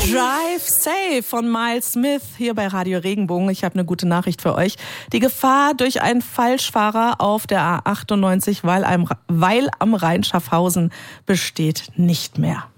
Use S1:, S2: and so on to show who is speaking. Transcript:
S1: Drive Safe von Miles Smith hier bei Radio Regenbogen. Ich habe eine gute Nachricht für euch. Die Gefahr durch einen Falschfahrer auf der A98 weil am Rhein Schaffhausen besteht nicht mehr.